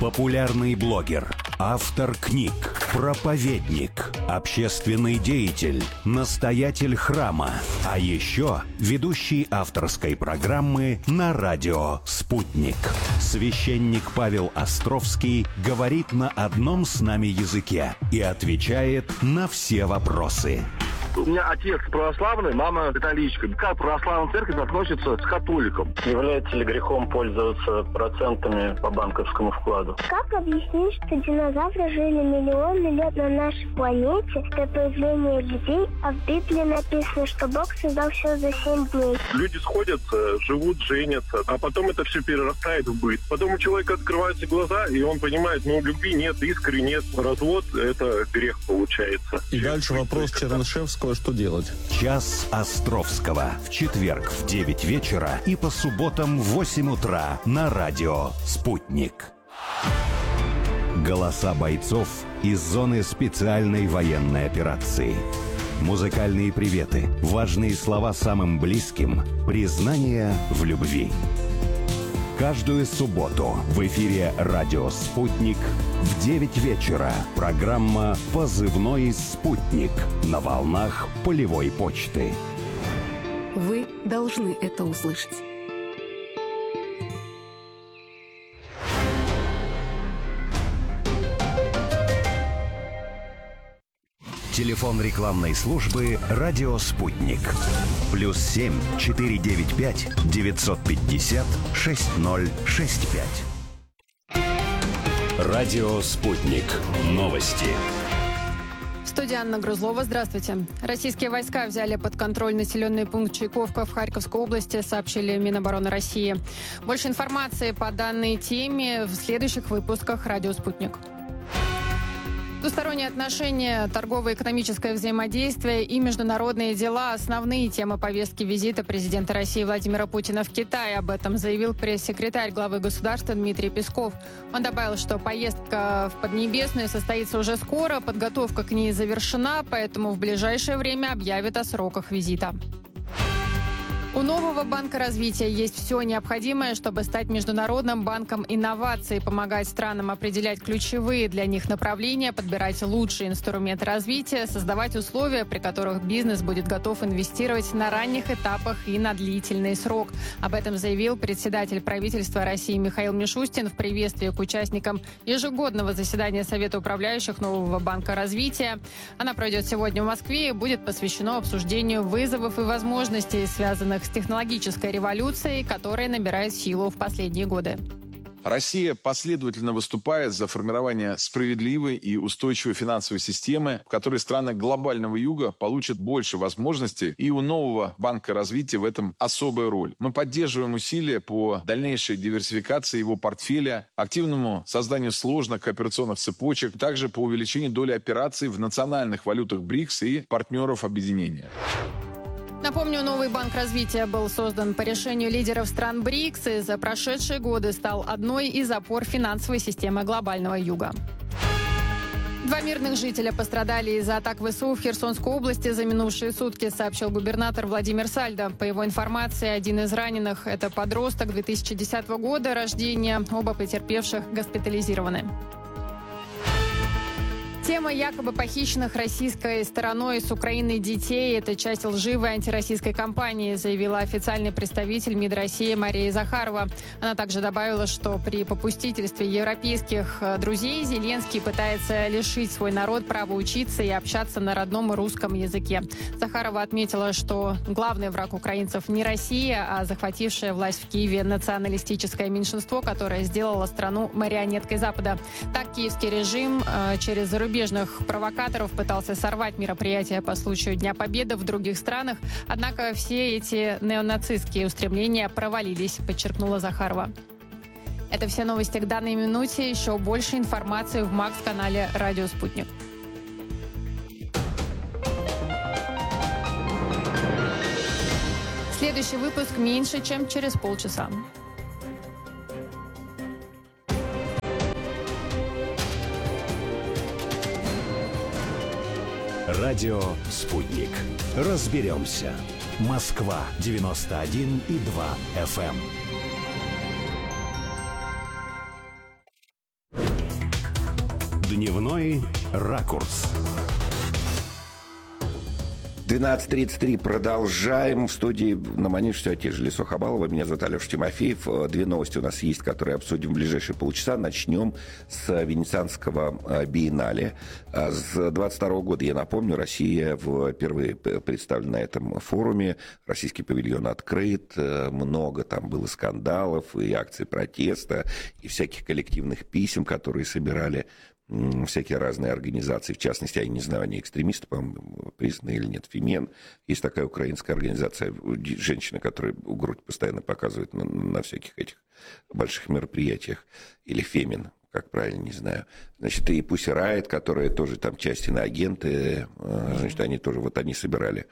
Популярный блогер, автор книг, проповедник, общественный деятель, настоятель храма, а еще ведущий авторской программы на радио «Спутник». Священник Павел Островский говорит на одном с нами языке и отвечает на все вопросы. У меня отец православный, мама католичка. Как православная церковь относится к католикам? Является ли грехом пользоваться процентами по банковскому вкладу? Как объяснить, что динозавры жили миллионы лет на нашей планете до появления людей, а в Библии написано, что Бог создал все за 7 дней? Люди сходятся, живут, женятся, а потом это все перерастает в быт. Потом у человека открываются глаза, и он понимает, любви нет, искры нет. Развод – это грех получается. И дальше вопрос Чернышевского. Что делать? Час Островского. В четверг в 9 вечера и по субботам в 8 утра на радио «Спутник». Голоса бойцов из зоны специальной военной операции. Музыкальные приветы, важные слова самым близким, признание в любви. Каждую субботу в эфире «Радио Спутник» в 9 вечера программа «Позывной Спутник» на волнах полевой почты. Вы должны это услышать. Телефон рекламной службы «Радио Спутник». +7 495 950 6065. Радио Спутник. Новости. В студии Анна Грузлова. Здравствуйте. Российские войска взяли под контроль населенный пункт Чайковка в Харьковской области, сообщили Минобороны России. Больше информации по данной теме в следующих выпусках «Радио Спутник». Двусторонние отношения, торгово-экономическое взаимодействие и международные дела – основные темы повестки визита президента России Владимира Путина в Китай. Об этом заявил пресс-секретарь главы государства Дмитрий Песков. Он добавил, что поездка в Поднебесную состоится уже скоро, подготовка к ней завершена, поэтому в ближайшее время объявят о сроках визита. У нового банка развития есть все необходимое, чтобы стать международным банком инноваций, помогать странам определять ключевые для них направления, подбирать лучшие инструменты развития, создавать условия, при которых бизнес будет готов инвестировать на ранних этапах и на длительный срок. Об этом заявил председатель правительства России Михаил Мишустин в приветствии к участникам ежегодного заседания Совета управляющих нового банка развития. Она пройдет сегодня в Москве и будет посвящена обсуждению вызовов и возможностей, связанных с технологической революцией, которая набирает силу в последние годы. Россия последовательно выступает за формирование справедливой и устойчивой финансовой системы, в которой страны глобального юга получат больше возможностей, и у нового банка развития в этом особая роль. Мы поддерживаем усилия по дальнейшей диверсификации его портфеля, активному созданию сложных кооперационных цепочек, также по увеличению доли операций в национальных валютах БРИКС и партнеров объединения. Напомню, новый банк развития был создан по решению лидеров стран БРИКС и за прошедшие годы стал одной из опор финансовой системы глобального юга. 2 мирных жителя пострадали из-за атак ВСУ в Херсонской области за минувшие сутки, сообщил губернатор Владимир Сальдо. По его информации, один из раненых – это подросток 2010 года рождения. Оба потерпевших госпитализированы. Тема якобы похищенных российской стороной с Украины детей – это часть лживой антироссийской кампании, заявила официальный представитель МИД России Мария Захарова. Она также добавила, что при попустительстве европейских друзей Зеленский пытается лишить свой народ права учиться и общаться на родном русском языке. Захарова отметила, что главный враг украинцев не Россия, а захватившая власть в Киеве националистическое меньшинство, которое сделало страну марионеткой Запада. Так киевский режим через зарубежных провокаторов пытался сорвать мероприятия по случаю Дня Победы в других странах. Однако все эти неонацистские устремления провалились, подчеркнула Захарова. Это все новости к данной минуте. Еще больше информации в МАКС-канале «Радио Спутник». Следующий выпуск меньше, чем через полчаса. Радио «Спутник». Разберемся. Москва, 91,2 FM. Дневной ракурс. 12:33. Продолжаем. В студии на манеже все те же. Лисо Хабалова. Меня зовут Алеша Тимофеев. Две новости у нас есть, которые обсудим в ближайшие полчаса. Начнем с Венецианского биеннале. С 22 года, я напомню, Россия впервые представлена на этом форуме. Российский павильон открыт. Много там было скандалов и акций протеста, и всяких коллективных писем, которые собирали всякие разные организации, в частности, я не знаю, они экстремисты, по-моему, признаны или нет, Фемен. Есть такая украинская организация, женщина, которая грудь постоянно показывает на всяких этих больших мероприятиях, или Фемин, как правильно, не знаю. Значит, и Pussy Riot, которые тоже там часть иноагенты, значит, они тоже, вот они собирали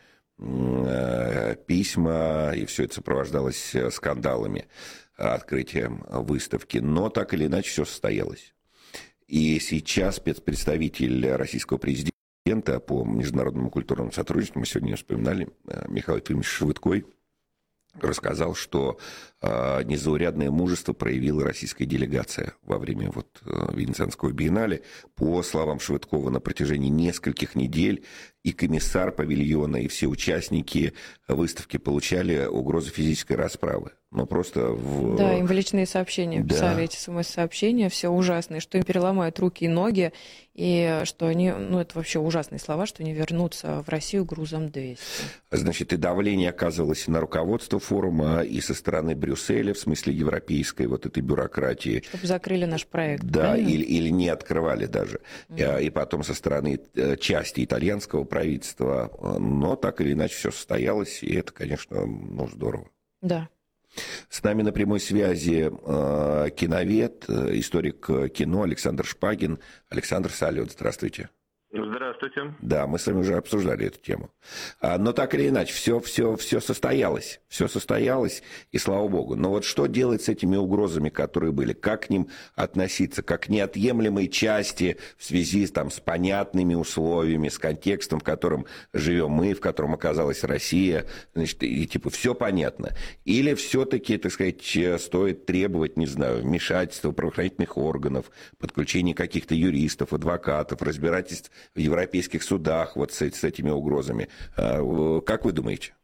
письма, и все это сопровождалось скандалами, открытием выставки, но так или иначе все состоялось. И сейчас спецпредставитель российского президента по международному культурному сотрудничеству, мы сегодня вспоминали, Михаил Ефимович Швыдкой, рассказал, что незаурядное мужество проявила российская делегация во время Венецианского биеннале. По словам Швыдкова, на протяжении нескольких недель и комиссар павильона, и все участники выставки получали угрозы физической расправы. Но просто Да, им в личные сообщения писали, эти смс-сообщения, все ужасные, что им переломают руки и ноги, и что они, это вообще ужасные слова, что они вернутся в Россию грузом 200. Значит, и давление оказывалось на руководство форума, и со стороны Брюсселя, в смысле европейской вот этой бюрократии. Чтобы закрыли наш проект. Да, или не открывали даже. И потом со стороны части итальянского правительства. Но так или иначе все состоялось, и это, конечно, здорово. Да. С нами на прямой связи киновед, историк кино Александр Шпагин. Александр, салют, здравствуйте. Здравствуйте. Да, мы с вами уже обсуждали эту тему. Но так или иначе, все состоялось. Все состоялось, и слава богу. Но вот что делать с этими угрозами, которые были? Как к ним относиться? Как к неотъемлемой части в связи с понятными условиями, с контекстом, в котором живем мы, в котором оказалась Россия? Значит, и все понятно. Или все-таки, так сказать, стоит требовать, не знаю, вмешательства правоохранительных органов, подключения каких-то юристов, адвокатов, разбирательств в европейских судах с этими угрозами. Как вы думаете?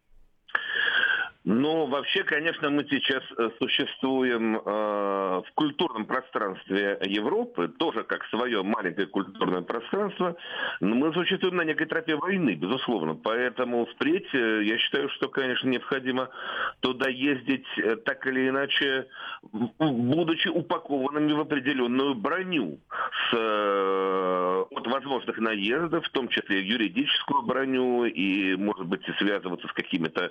Вообще, конечно, мы сейчас существуем в культурном пространстве Европы, тоже как свое маленькое культурное пространство, но мы существуем на некой тропе войны, безусловно. Поэтому впредь, я считаю, что, конечно, необходимо туда ездить так или иначе, будучи упакованными в определенную броню от возможных наездов, в том числе юридическую броню, и, может быть, связываться с какими-то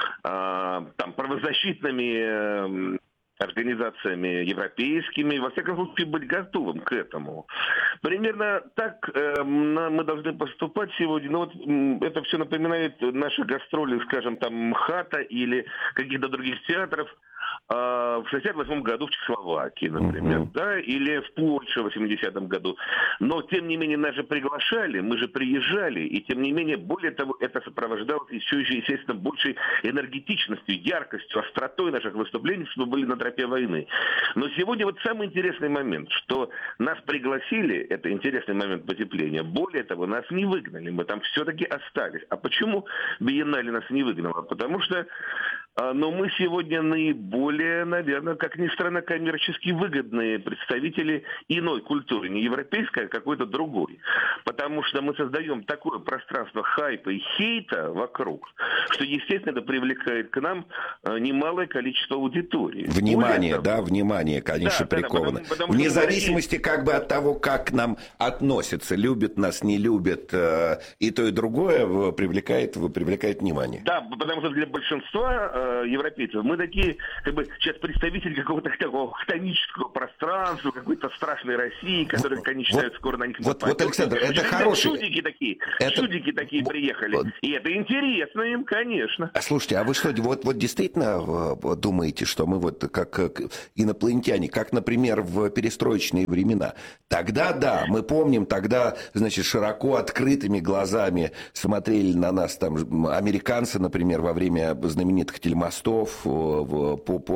правозащитными организациями европейскими, во всяком случае быть готовым к этому. Примерно так мы должны поступать сегодня. Это все напоминает наши гастроли, скажем, МХАТа или каких-то других театров в 1968 году в Чехословакии, например, или в Польше в 80-м году. Но, тем не менее, нас же приглашали, мы же приезжали, и, тем не менее, более того, это сопровождалось еще, естественно, большей энергетичностью, яркостью, остротой наших выступлений, чтобы были на тропе войны. Но сегодня самый интересный момент, что нас пригласили, это интересный момент потепления, более того, нас не выгнали, мы там все-таки остались. А почему биеннале нас не выгнало? Потому что мы сегодня наиболее, наверное, как ни странно, коммерчески выгодные представители иной культуры, не европейской, а какой-то другой. Потому что мы создаем такое пространство хайпа и хейта вокруг, что, естественно, это привлекает к нам немалое количество аудитории. Внимание, конечно, приковано. Потому вне зависимости от того, как к нам относятся, любят нас, не любят, и то, и другое привлекает внимание. Да, потому что для большинства европейцев мы такие, сейчас представители какого-то такого хтонического пространства, какой-то страшной России, которые, конечно, считают, скоро на них нападут. Вот, Александр, это хороший... Чудики такие приехали. И это интересно им, конечно. Слушайте, а вы что, действительно думаете, что мы как инопланетяне, как, например, в перестроечные времена? Тогда, да, мы помним, тогда, широко открытыми глазами смотрели на нас американцы, например, во время знаменитых телемостов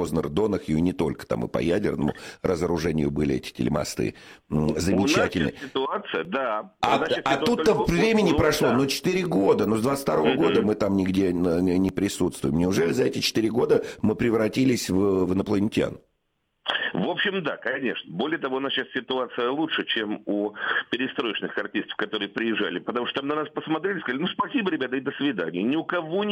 Рознер, Донахью, и не только там, и по ядерному разоружению были эти телемосты замечательные. Ситуация, да. А тут-то времени прошло, 4 года, с 22 года мы там нигде не присутствуем. Неужели за эти 4 года мы превратились в инопланетян? В общем, да, конечно. Более того, у нас сейчас ситуация лучше, чем у перестроечных артистов, которые приезжали. Потому что там на нас посмотрели и сказали, спасибо, ребята, и до свидания. Ни у кого